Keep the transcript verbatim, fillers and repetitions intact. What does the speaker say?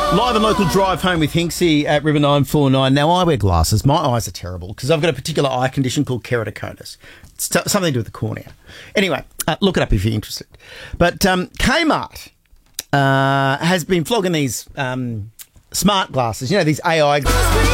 Live and local drive home with Hinksy at River nine four nine. Now, I wear glasses. My eyes are terrible because I've got a particular eye condition called keratoconus. It's t- something to do with the cornea. Anyway, uh, look it up if you're interested. But um, Kmart uh, has been flogging these um, smart glasses, you know, these A I glasses.